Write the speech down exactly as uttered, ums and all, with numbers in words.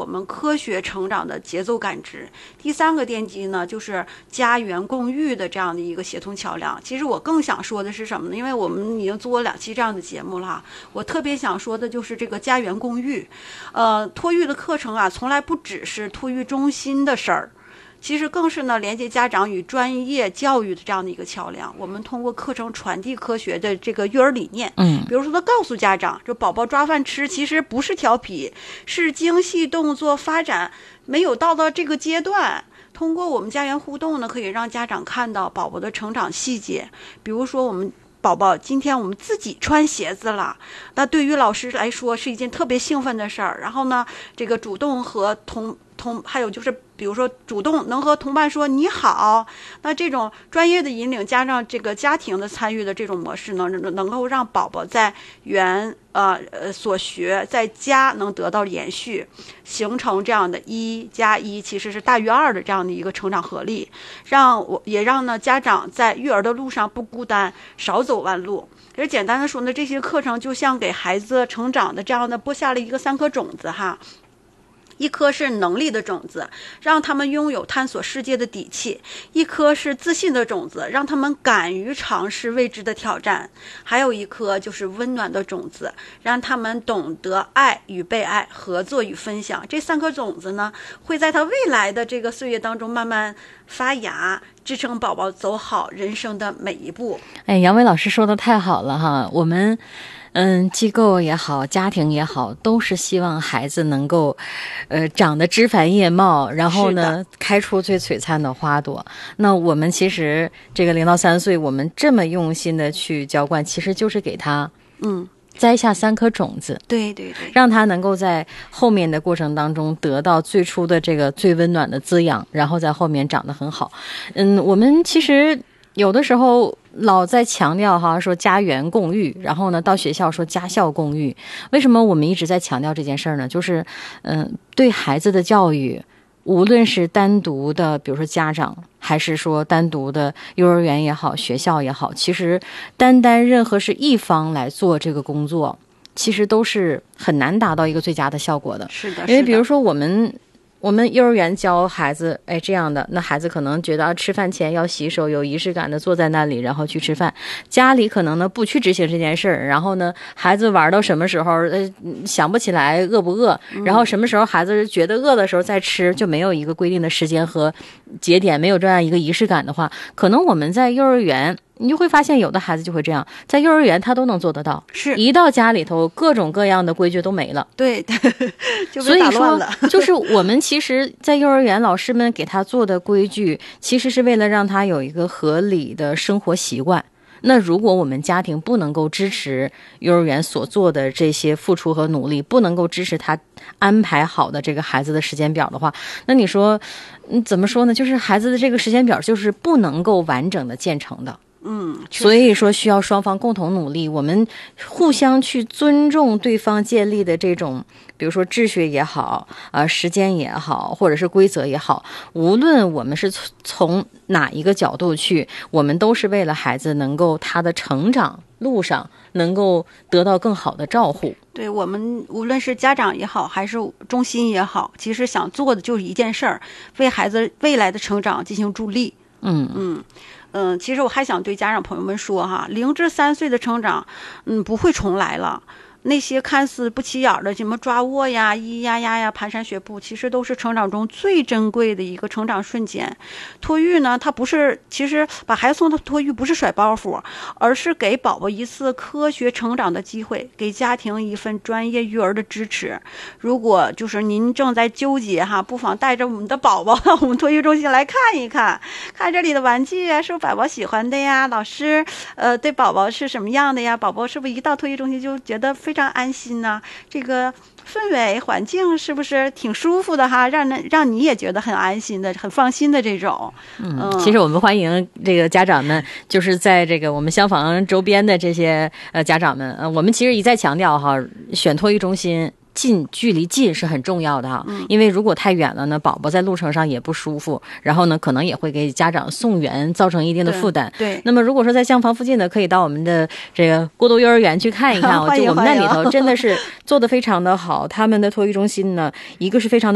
们科学成长的节奏感知。第三个奠基呢，就是家园共育的这样的一个协同桥梁。其实我更想说的是什么呢？因为我们已经做过两期这样的节目了，我特别想说的就是这个家园共育。呃，托育的课程啊，从来不只是托育中心的事儿。其实更是呢，连接家长与专业教育的这样的一个桥梁。我们通过课程传递科学的这个育儿理念， 嗯， 比如说他告诉家长，这宝宝抓饭吃其实不是调皮，是精细动作发展没有到到这个阶段。通过我们家园互动呢，可以让家长看到宝宝的成长细节，比如说我们宝宝今天我们自己穿鞋子了，那对于老师来说是一件特别兴奋的事儿。然后呢，这个主动和同同还有就是比如说主动能和同伴说你好，那这种专业的引领加上这个家庭的参与的这种模式呢，能够让宝宝在园呃呃所学在家能得到延续，形成这样的一加一其实是大于二的这样的一个成长合力，让我也让呢家长在育儿的路上不孤单，少走弯路。其实简单的说呢，这些课程就像给孩子成长的这样的播下了一个三颗种子哈。一颗是能力的种子，让他们拥有探索世界的底气；一颗是自信的种子，让他们敢于尝试未知的挑战；还有一颗就是温暖的种子，让他们懂得爱与被爱、合作与分享。这三颗种子呢，会在他未来的这个岁月当中慢慢发芽，支撑宝宝走好人生的每一步。 哎，杨伟老师说的太好了哈，我们嗯，机构也好，家庭也好，都是希望孩子能够，呃，长得枝繁叶茂，然后呢，开出最璀璨的花朵。那我们其实这个零到三岁，我们这么用心的去浇灌，其实就是给他， 嗯。 栽下三颗种子， 对对对， 让他能够在后面的过程当中得到最初的这个最温暖的滋养，然后在后面长得很好。嗯，我们其实有的时候老在强调哈，说家园共育，然后呢到学校说家校共育。为什么我们一直在强调这件事呢？就是嗯、呃，对孩子的教育，无论是单独的比如说家长，还是说单独的幼儿园也好，学校也好，其实单单任何是一方来做这个工作，其实都是很难达到一个最佳的效果的。 是的， 因为比如说我们我们幼儿园教孩子，哎，这样的，那孩子可能觉得啊，吃饭前要洗手，有仪式感的坐在那里，然后去吃饭。家里可能呢不去执行这件事儿，然后呢，孩子玩到什么时候，呃，想不起来饿不饿，然后什么时候孩子觉得饿的时候再吃，就没有一个规定的时间和节点，没有这样一个仪式感的话，可能我们在幼儿园。你就会发现有的孩子就会这样，在幼儿园他都能做得到， 是一到家里头各种各样的规矩都没了。 对，就被打乱了。 所以说就是我们其实在幼儿园老师们给他做的规矩，其实是为了让他有一个合理的生活习惯。那如果我们家庭不能够支持幼儿园所做的这些付出和努力，不能够支持他安排好的这个孩子的时间表的话，那你说嗯，怎么说呢，就是孩子的这个时间表就是不能够完整的建成的。 嗯， 所以说需要双方共同努力，我们互相去尊重对方建立的这种比如说秩序也好，呃，时间也好，或者是规则也好，无论我们是从哪一个角度去，我们都是为了孩子能够他的成长路上能够得到更好的照护。 对，我们无论是家长也好，还是中心也好，其实想做的就是一件事儿，为孩子未来的成长进行助力。 嗯嗯嗯，其实我还想对家长朋友们说哈，零至三岁的成长，嗯，不会重来了。那些看似不起眼的什么抓握呀、咿咿呀呀呀、蹒跚学步，其实都是成长中最珍贵的一个成长瞬间。托育呢，它不是，其实把孩子送到托育不是甩包袱，而是给宝宝一次科学成长的机会，给家庭一份专业育儿的支持。如果就是您正在纠结哈，不妨带着我们的宝宝到我们托育中心来看一看，看这里的玩具啊，是不是宝宝喜欢的呀？老师呃对宝宝是什么样的呀？宝宝是不是一到托育中心就觉得非常非常安心呢、啊？这个氛围环境是不是挺舒服的哈？让人让你也觉得很安心的、很放心的这种。 嗯，嗯其实我们欢迎这个家长们，就是在这个我们厢房周边的这些呃家长们，呃，我们其实一再强调哈，选托育中心。近距离近是很重要的哈，因为如果太远了呢，宝宝在路程上也不舒服，然后呢，可能也会给家长送远造成一定的负担。 对，对那么如果说在厢房附近的，可以到我们的这个孤独幼儿园去看一看，就我们那里头真的是做得非常的好，他们的托育中心呢，一个是非常的